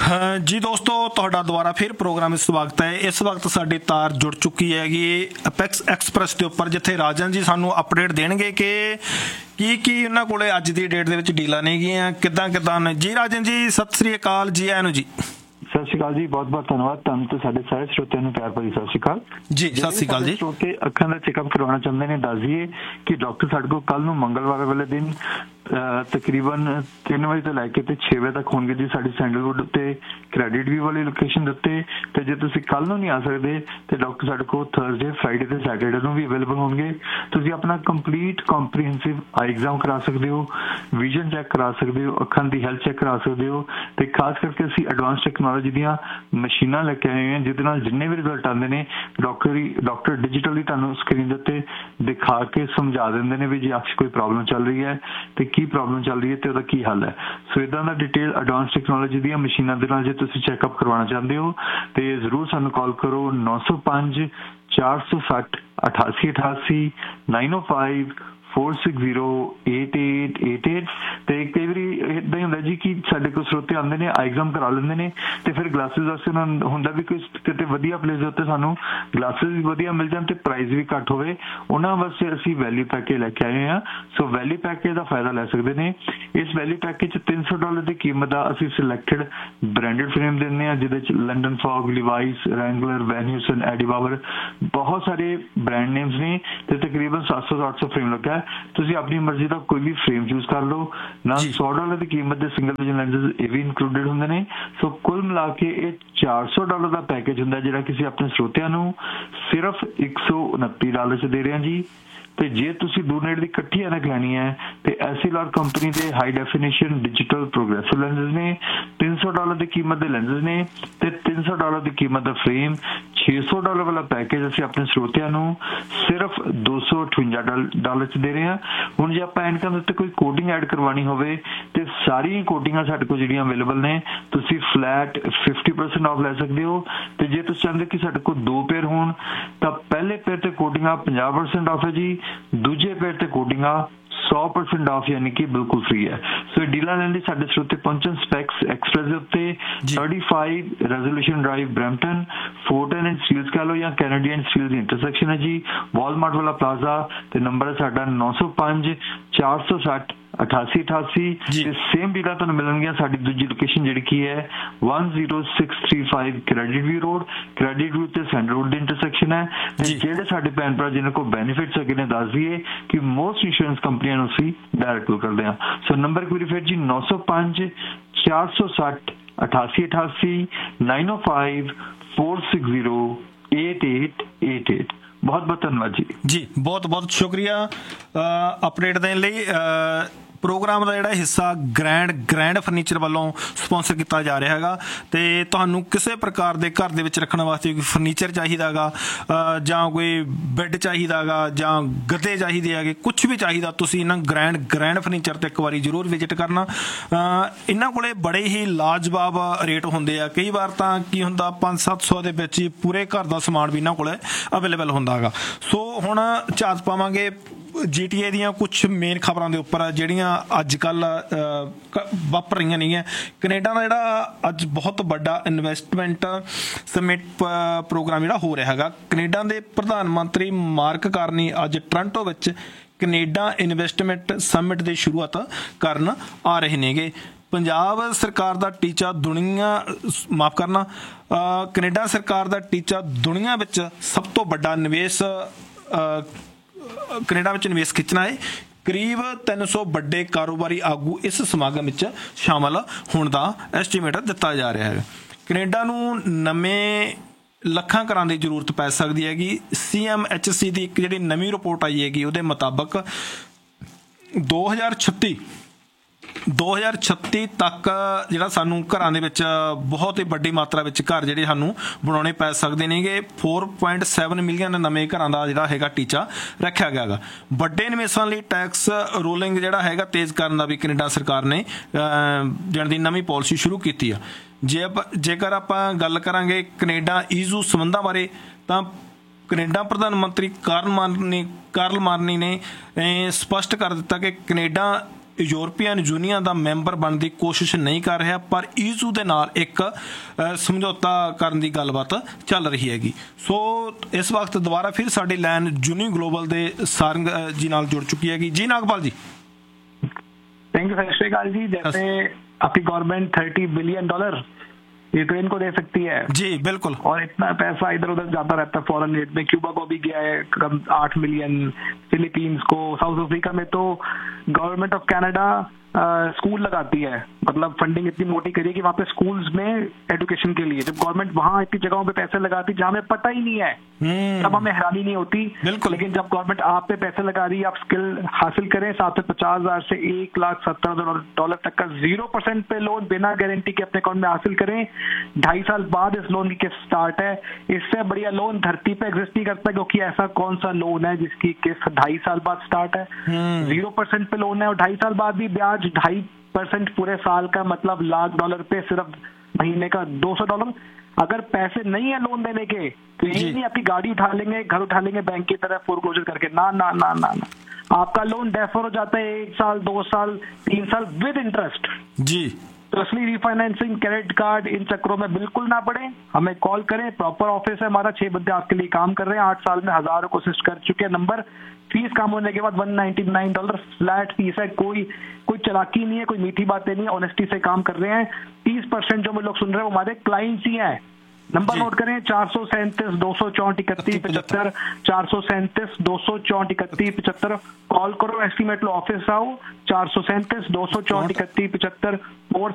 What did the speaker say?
जी दोस्तों, ਤੁਹਾਡਾ ਦੁਬਾਰਾ ਫਿਰ ਪ੍ਰੋਗਰਾਮ ਵਿੱਚ ਸਵਾਗਤ ਹੈ। ਇਸ ਵਕਤ ਸਾਡੀ ਤਾਰ ਜੁੜ ਚੁੱਕੀ ਹੈਗੀ ਅਪੈਕਸ ਐਕਸਪ੍ਰੈਸ ਦੇ ਉੱਪਰ, ਜਿੱਥੇ ਰਾਜਨ ਜੀ ਸਾਨੂੰ ਅਪਡੇਟ ਦੇਣਗੇ ਕਿ ਕੀ ਉਹਨਾਂ ਕੋਲੇ ਅੱਜ ਦੀ ਡੇਟ ਦੇ ਵਿੱਚ ਡੀਲਾਂ ਨੇਗੀਆਂ, ਕਿੱਦਾਂ ਨੇ। ਜੀ ਰਾਜਨ ਜੀ, ਸਤਿ ਸ੍ਰੀ ਅਕਾਲ, ਜੀ ਆਇਆਂ ਨੂੰ ਜੀ। ਸਤਿ ਸ਼੍ਰੀ ਅਕਾਲ ਜੀ, ਬਹੁਤ ਬਹੁਤ ਧੰਨਵਾਦ ਤੁਹਾਨੂੰ ਤੇ ਸਾਡੇ ਸਾਰੇ ਸਰੋਤਿਆਂ ਨੂੰ ਪਿਆਰ ਭਰੀ ਸਤਿ ਸ਼੍ਰੀ ਅਕਾਲ ਜੀ। ਸਤਿ ਸ਼੍ਰੀ ਅਕਾਲ ਜੀ। ਸਰੋਤੇ ਅੱਖਾਂ ਦਾ ਚੈੱਕਅਪ ਕਰਵਾਉਣਾ ਚਾਹੁੰਦੇ ਨੇ, ਦੱਸ ਦਈਏ ਕਿ ਡਾਕਟਰ ਸਾਡੇ ਕੋਲ ਕੱਲ ਨੂੰ ਮੰਗਲਵਾਰ ਵਾਲੇ ਦਿਨ ਤਕਰੀਬਨ 3 ਵਜੇ ਤੋਂ ਲੈ ਕੇ ਤੇ 6 ਵਜੇ ਤੱਕ ਹੋਣਗੇ ਜੀ, ਸਾਡੀ ਸੈਂਡਲਵੁੱਡ ਉੱਤੇ ਕ੍ਰੈਡਿਟ ਵੀ ਵਾਲੀ ਲੋਕੇਸ਼ਨ ਦੇ ਉੱਤੇ। ਤੇ ਜੇ ਤੁਸੀਂ ਕੱਲ ਨੂੰ ਨਹੀਂ ਆ ਸਕਦੇ ਤੇ ਡਾਕਟਰ ਸਾਡੇ ਕੋਲ ਥਰਸਡੇ, ਫਰਾਈਡੇ ਤੇ ਸੈਟਰਡੇ ਨੂੰ ਵੀ ਅਵੇਲੇਬਲ ਹੋਣਗੇ। ਤੁਸੀਂ ਆਪਣਾ ਕੰਪਲੀਟ ਕੰਪਰੀਹੈਂਸਿਵ ਆਈ ਐਗਜ਼ਾਮ ਕਰਾ ਸਕਦੇ ਹੋ, ਵਿਜ਼ਨ ਚੈੱਕ ਕਰਾ ਸਕਦੇ ਹੋ, ਅੱਖਾਂ ਦੀ ਹੈਲਥ ਚੈੱਕ ਕਰਾ ਸਕਦੇ ਹੋ। ਤੇ ਖਾਸ ਕਰਕੇ ਅਸੀਂ ਐਡਵਾਂਸ ਟੈਕਨੋਲੋਜੀ ਦੀਆਂ ਮਸ਼ੀਨਾਂ ਲੈ ਕੇ ਆਏ ਹੋਏ ਹਾਂ, ਜਿਹਦੇ ਨਾਲ ਜਿੰਨੇ ਵੀ ਰਿਜ਼ਲਟ ਆਉਂਦੇ ਨੇ ਡਾਕਟਰ ਡਿਜੀਟਲੀ ਤੁਹਾਨੂੰ ਸਕਰੀਨ ਦੇ ਉੱਤੇ ਦਿਖਾ ਕੇ ਸਮਝਾ ਦਿੰਦੇ ਨੇ ਵੀ ਜੇ ਅੱਖ 'ਚ ਕੋਈ ਪ੍ਰੋਬਲਮ ਚੱਲ ਰਹੀ ਹੈ ਤੇ ਕੀ ਪ੍ਰੋਬਲਮ ਚੱਲ ਰਹੀ ਹੈ ਤੇ ਉਹਦਾ ਕੀ ਹੱਲ ਹੈ। ਸੋ ਇਦਾਂ ਦਾ ਡਿਟੇਲ ਐਡਵਾਂਸ ਟੈਕਨੋਲੋਜੀ ਦੀਆਂ ਮਸ਼ੀਨਾਂ ਦੇ ਨਾਲ ਜੇ ਤੁਸੀਂ ਚੈੱਕਅਪ ਕਰਵਾਉਣਾ ਚਾਹੁੰਦੇ ਹੋ ਤੇ ਜ਼ਰੂਰ ਸਾਨੂੰ ਕਾਲ ਕਰੋ 905 460 8888 905 4608888। ਤੇ ਕਈ ਵਾਰੀ ਇਦਾਂ ਹੀ ਹੁੰਦਾ ਜੀ ਕਿ ਸਾਡੇ ਕੋਲ ਸਰੋਤੇ ਆਉਂਦੇ ਨੇ, ਆਈ ਐਗਜ਼ਾਮ ਕਰਾ ਲੈਂਦੇ ਨੇ ਤੇ ਫਿਰ ਗਲਾਸਿਸ ਵਾਸਤੇ ਉਹਨਾਂ ਨੂੰ ਹੁੰਦਾ ਵੀ ਕੋਈ ਕਿਤੇ ਵਧੀਆ ਪਲੇਸ ਦੇ ਉੱਤੇ ਸਾਨੂੰ ਗਲਾਸਿਸ ਵੀ ਵਧੀਆ ਮਿਲ ਜਾਣ ਤੇ ਪ੍ਰਾਈਸ ਵੀ ਘੱਟ ਹੋਵੇ। ਉਹਨਾਂ ਵਾਸਤੇ ਅਸੀਂ ਵੈਲਿਊ ਪੈਕੇਜ ਲੈ ਕੇ ਆਏ ਹਾਂ। ਸੋ ਵੈਲਿਊ ਪੈਕੇਜ ਦਾ ਫਾਇਦਾ ਲੈ ਸਕਦੇ ਨੇ। ਇਸ ਵੈਲਿਊ ਪੈਕੇਜ 'ਚ $300 ਦੀ ਕੀਮਤ ਦਾ ਅਸੀਂ ਸਿਲੈਕਟਡ ਬ੍ਰਾਂਡਡ ਫਰੇਮ ਦਿੰਦੇ ਹਾਂ, ਜਿਹਦੇ 'ਚ ਲੰਡਨ ਫੌਗ, ਲਿਵਾਈਸ, ਰੈਂਗਲਰ, ਵੈਨਿਊਸਨ, ਐਡੀ ਬਾਬਰ, ਬਹੁਤ ਸਾਰੇ ਬ੍ਰਾਂਡ ਨੇਮਸ ਨੇ ਤੇ ਤਕਰੀਬਨ 700 ਤੋਂ 800 ਫਰੇਮ ਲੱਗਾ। ਤੁਸੀਂ ਆਪਣੀ ਮਰਜ਼ੀ ਦਾ ਕੋਈ ਵੀ ਫਰੇਮ ਚੂਜ਼ ਕਰ ਲਓ। ਨਾਲ $100 ਦੀ ਕੀਮਤ ਦੇ ਸਿੰਗਲ ਵਿਜ਼ਨ ਲੈਂਸਸ ਇਹ ਵੀ ਇਨਕਲੂਡਡ ਹੁੰਦੇ ਨੇ। ਸੋ ਕੁੱਲ ਮਿਲਾ ਕੇ ਇਹ $400 ਦਾ ਪੈਕੇਜ ਹੁੰਦਾ, ਜਿਹੜਾ ਕਿ ਅਸੀਂ ਆਪਣੇ ਸਰੋਤਿਆਂ ਨੂੰ ਸਿਰਫ $129 'ਚ ਦੇ ਰਹੇ ਹਾਂ ਜੀ। ਤੇ ਜੇ ਤੁਸੀਂ ਦੂਰ ਨੇੜੇ ਦੀ ਇਕੱਠੀ ਐਨਕ ਲੈਣੀ ਹੈ ਤੇ ਐਸਐਲਆਰ ਕੰਪਨੀ ਦੇ high definition digital progressive lenses ਨੇ, $300 ਦੀ ਕੀਮਤ ਦੇ ਲੈਂਸਸ ਨੇ ਤੇ $300 ਦੀ ਕੀਮਤ ਦਾ ਫਰੇਮ। $600 ਵਾਲਾ ਪੈਕੇਜ ਅਸੀਂ ਆਪਣੇ ਸਰੋਤਿਆਂ ਨੂੰ ਸਿਰਫ $258 'ਚ ਦੇ ਰਹੇ ਹਾਂ। ਹੁਣ ਜੇ ਆਪਾਂ ਐਨਕਾਂ ਦੇ ਉੱਤੇ ਕੋਈ ਕੋਟਿੰਗ ਐਡ ਕਰਵਾਉਣੀ ਹੋਵੇ ਤੇ ਸਾਰੀਆਂ ਕੋਟਿੰਗਾਂ ਸਾਡੇ ਕੋਲ ਜਿਹੜੀਆਂ ਅਵੇਲੇਬਲ ਨੇ, ਤੁਸੀਂ ਫਲੈਟ 50% ਆਫ ਲੈ ਸਕਦੇ ਹੋ। ਤੇ ਜੇ ਤੁਸੀਂ ਚਾਹੁੰਦੇ ਕਿ ਸਾਡੇ ਕੋਲ 2 ਪੇਅਰ ਹੋਣ ਤਾਂ ਪਹਿਲੇ ਪੇਅਰ ਤੇ ਕੋਟਿੰਗਾਂ 50% ਆਫ ਹੈ ਜੀ, ਦੂਜੇ ਪੇਅਰ ਤੇ ਕੋਟਿੰਗਾਂ 100% ਆਫ, ਯਾਨੀ ਕਿ ਬਿਲਕੁਲ ਫ੍ਰੀ ਹੈ। ਸੋ ਡੀਲਾਂ ਲੈਣ ਲਈ ਸਾਡੇ ਸਰੋਤੇ ਪਹੁੰਚਣ ਸਪੈਕਸ ਐਕਸਪ੍ਰੈਸ ਦੇ ਉੱਤੇ 35 resolution drive, Brampton, ਫੋਰਟਨ and Steeles ਕਹ ਲਓ ਜਾਂ Kennedy and Steeles the intersection ਹੈ ਜੀ, ਵਾਲਮਾਰਟ ਵਾਲਾ ਪਲਾਜ਼ਾ। ਤੇ ਨੰਬਰ ਹੈ ਸਾਡਾ 905 460 8888। ਤੇ ਸੇਮ ਡੀਲਾਂ ਤੁਹਾਨੂੰ ਮਿਲਣਗੀਆਂ ਸਾਡੀ ਦੂਜੀ ਲੋਕੇਸ਼ਨ ਜਿਹੜੀ ਕੀ ਹੈ 10635 credit view road, credit view ਤੇ ਸੈਂਡਲਵੁੱਡ ਦੀ ਇੰਟਰਸੈਕਸ਼ਨ ਹੈ। ਤੇ ਜਿਹੜੇ ਸਾਡੇ ਭੈਣ ਭਰਾ ਜਿਹਨਾਂ ਕੋਲ ਬੈਨੀਫਿਟਸ ਹੈਗੇ ਨੇ, ਦੱਸ ਦਈਏ ਕਿ ਮੋਸਟ ਇੰਸ਼ੋਰੈਂਸ ਕੰਪਨੀਆਂ ਨੂੰ ਅਸੀਂ ਡਾਇਰੈਕਟ ਕਰਦੇ ਹਾਂ। ਸੋ ਨੰਬਰ ਇੱਕ ਵਾਰੀ ਫਿਰ ਜੀ 905 460 8888 905 460 8888। ਬਹੁਤ ਬਹੁਤ ਧੰਨਵਾਦ ਜੀ। ਜੀ ਬਹੁਤ ਬਹੁਤ ਸ਼ੁਕਰੀਆ ਅਪਡੇਟ ਦੇਣ ਲਈ। ਪ੍ਰੋਗਰਾਮ ਦਾ ਜਿਹੜਾ ਹਿੱਸਾ ਗ੍ਰੈਂਡ ਫਰਨੀਚਰ ਵੱਲੋਂ ਸਪਾਂਸਰ ਕੀਤਾ ਜਾ ਰਿਹਾ ਹੈਗਾ। ਤੇ ਤੁਹਾਨੂੰ ਕਿਸੇ ਪ੍ਰਕਾਰ ਦੇ ਘਰ ਦੇ ਵਿੱਚ ਰੱਖਣ ਵਾਸਤੇ ਕੋਈ ਫਰਨੀਚਰ ਚਾਹੀਦਾ ਹੈਗਾ ਜਾਂ ਕੋਈ ਬੈੱਡ ਚਾਹੀਦਾ ਹੈਗਾ ਜਾਂ ਗੱਦੇ ਚਾਹੀਦੇ ਹੈਗੇ, ਕੁਛ ਵੀ ਚਾਹੀਦਾ, ਤੁਸੀਂ ਇਹਨਾਂ ਗ੍ਰੈਂਡ ਫਰਨੀਚਰ 'ਤੇ ਇੱਕ ਵਾਰੀ ਜ਼ਰੂਰ ਵਿਜ਼ਿਟ ਕਰਨਾ। ਇਹਨਾਂ ਕੋਲੇ ਬੜੇ ਹੀ ਲਾਜਵਾਬ ਰੇਟ ਹੁੰਦੇ ਆ। ਕਈ ਵਾਰ ਤਾਂ ਕੀ ਹੁੰਦਾ 500-700 ਦੇ ਵਿੱਚ ਹੀ ਪੂਰੇ ਘਰ ਦਾ ਸਮਾਨ ਵੀ ਇਹਨਾਂ ਕੋਲੇ ਅਵੇਲੇਬਲ ਹੁੰਦਾ ਹੈਗਾ। ਸੋ ਹੁਣ ਝਾਤ ਪਾਵਾਂਗੇ GTA ਦੀਆਂ ਕੁਛ ਮੇਨ ਖਬਰਾਂ ਦੇ ਉੱਪਰ ਜਿਹੜੀਆਂ ਅੱਜ ਕੱਲ੍ਹ ਵਾਪਰ ਰਹੀਆਂ ਨੇਗੀਆਂ। ਕੈਨੇਡਾ ਦਾ ਜਿਹੜਾ ਅੱਜ ਬਹੁਤ ਵੱਡਾ ਇਨਵੈਸਟਮੈਂਟ ਸਮਿਟ ਪ੍ਰੋਗਰਾਮ ਜਿਹੜਾ ਹੋ ਰਿਹਾ ਹੈਗਾ, ਕੈਨੇਡਾ ਦੇ ਪ੍ਰਧਾਨ ਮੰਤਰੀ ਮਾਰਕ ਕਾਰਨੀ ਅੱਜ ਟੋਰਾਂਟੋ ਵਿੱਚ ਕੈਨੇਡਾ ਇਨਵੈਸਟਮੈਂਟ ਸਮਿਟ ਦੀ ਸ਼ੁਰੂਆਤ ਕਰਨ ਆ ਰਹੇ ਨੇਗੇ। ਪੰਜਾਬ ਸਰਕਾਰ ਦਾ ਟੀਚਾ ਕੈਨੇਡਾ ਸਰਕਾਰ ਦਾ ਟੀਚਾ ਦੁਨੀਆ ਵਿੱਚ ਸਭ ਤੋਂ ਵੱਡਾ ਨਿਵੇਸ਼ ਕੈਨੇਡਾ ਵਿੱਚ ਨਿਵੇਸ਼ ਖਿੱਚਣਾ ਹੈ। ਕਰੀਬ 300 ਵੱਡੇ ਕਾਰੋਬਾਰੀ ਆਗੂ ਇਸ ਸਮਾਗਮ ਵਿੱਚ ਸ਼ਾਮਲ ਹੋਣ ਦਾ ਐਸਟੀਮੇਟ ਦਿੱਤਾ ਜਾ ਰਿਹਾ ਹੈ। ਕੈਨੇਡਾ ਨੂੰ ਨਵੇਂ ਲੱਖਾਂ ਘਰਾਂ ਦੀ ਜ਼ਰੂਰਤ ਪੈ ਸਕਦੀ ਹੈਗੀ। CMHC ਦੀ ਇੱਕ ਜਿਹੜੀ ਨਵੀਂ ਰਿਪੋਰਟ ਆਈ ਹੈਗੀ, ਉਹਦੇ ਮੁਤਾਬਕ 2036 ਤੱਕ ਜਿਹੜਾ ਸਾਨੂੰ ਘਰਾਂ ਦੇ ਵਿੱਚ ਬਹੁਤ ਹੀ ਵੱਡੀ ਮਾਤਰਾ ਵਿੱਚ ਘਰ ਜਿਹੜੇ ਸਾਨੂੰ ਬਣਾਉਣੇ ਪੈ ਸਕਦੇ ਨੇਗੇ। 4.7 ਮਿਲੀਅਨ ਨਵੇਂ ਘਰਾਂ ਦਾ ਜਿਹੜਾ ਹੈਗਾ ਟੀਚਾ ਰੱਖਿਆ ਗਿਆ ਹੈਗਾ। ਵੱਡੇ ਨਿਵੇਸ਼ਾਂ ਲਈ ਟੈਕਸ ਰੋਲਿੰਗ ਜਿਹੜਾ ਹੈਗਾ ਤੇਜ਼ ਕਰਨ ਦਾ ਵੀ ਕੈਨੇਡਾ ਸਰਕਾਰ ਨੇ ਜਾਣ ਦੀ ਨਵੀਂ ਪਾਲਿਸੀ ਸ਼ੁਰੂ ਕੀਤੀ ਆ। ਜੇਕਰ ਆਪਾਂ ਗੱਲ ਕਰਾਂਗੇ ਕੈਨੇਡਾ EU ਸੰਬੰਧਾਂ ਬਾਰੇ, ਤਾਂ ਕੈਨੇਡਾ ਪ੍ਰਧਾਨ ਮੰਤਰੀ ਕਾਰਲ ਮਾਰਨੀ ਨੇ ਸਪਸ਼ਟ ਕਰ ਦਿੱਤਾ ਕਿ ਕੈਨੇਡਾ ਯੂਰਪੀਅਨ ਯੂਨੀਅਨ ਦਾ ਮੈਂਬਰ ਬਣਨ ਦੀ ਕੋਸ਼ਿਸ਼ ਨਹੀਂ ਕਰ ਰਿਹਾ, ਪਰ ਈਯੂ ਦੇ ਨਾਲ ਇੱਕ ਸਮਝੌਤਾ ਕਰਨ ਦੀ ਗੱਲਬਾਤ ਚੱਲ ਰਹੀ ਹੈਗੀ। ਸੋ ਇਸ ਵਕਤ ਦੁਬਾਰਾ ਫਿਰ ਸਾਡੀ ਲਾਈਨ ਜੂਨੀ ਗਲੋਬਲ ਦੇ ਸਾਰੰਗ ਜੀ ਨਾਲ ਜੁੜ ਚੁੱਕੀ ਹੈਗੀ। ਜੀ ਨਾਗਪਾਲ ਜੀ, थैंक यू। सत श्री अकाल जी। जैसे आपकी गवर्नमेंट $30 बिलियन यूक्रेन को दे सकती है जी बिल्कुल, और इतना पैसा इधर उधर जाता रहता है फॉरेन एड में। क्यूबा को भी गया है कम 8 मिलियन, फिलीपींस को, साउथ अफ्रीका में तो गवर्नमेंट ऑफ कनाडा स्कूल लगाती है, मतलब फंडिंग इतनी मोटी करी कि वहाँ पे स्कूल्स में एजुकेशन के लिए, जब गवर्नमेंट वहाँ इतनी जगहों पे पैसे लगाती जहाँ हमें पता ही नहीं है तब हमें हैरानी नहीं होती। लेकिन जब गवर्नमेंट आप पे पैसे लगा रही है, आप स्किल हासिल करें, 750,000 से $1,70,000 तक का 0% पे लोन बिना गारंटी के अपने अकाउंट में हासिल करें। 2.5 साल बाद इस लोन की किस्त स्टार्ट है। इससे बढ़िया लोन धरती पे एग्जिस्ट नहीं करता, क्योंकि ऐसा कौन सा लोन है जिसकी किस्त 2.5 साल बाद स्टार्ट है। 0% पे लोन है और 2.5 साल बाद भी ब्याज 2.5% पूरे साल का, मतलब $1,00,000 पे सिर्फ महीने का $200। अगर पैसे नहीं है लोन देने के तो ये नहीं आपकी गाड़ी उठा लेंगे, घर उठा लेंगे बैंक की तरफ फोरक्लोजर करके, ना ना ना ना ना, आपका लोन डेफर हो जाता है 1 साल 2 साल 3 साल विद इंटरेस्ट जी। तो इसलिए रीफाइनेंसिंग, क्रेडिट कार्ड, इन चक्रों में बिल्कुल ना पड़े। हमें कॉल करें, प्रॉपर ऑफिस है हमारा, 6 बंदे आपके लिए काम कर रहे हैं, 8 साल में हजारों कोशिश कर चुके हैं। नंबर, फीस काम होने के बाद $199 फ्लैट फीस है, कोई चालाकी नहीं है, कोई मीठी बातें नहीं है, ऑनेस्टी से काम कर रहे हैं। 30% जो लोग सुन रहे हैं वो हमारे क्लाइंट्स ही हैं। नंबर नोट करें, 437 264 3175, 437 264 3175। कॉल करो, एस्टीमेट लो, ऑफिस आओ, 437 264 3175।